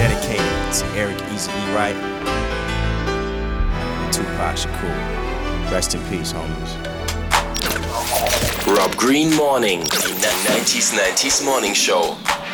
dedicated to Eric Easy E. Wright and Tupac Shakur. Rest in peace, homies. Rob Green Morning in the 90s Morning Show.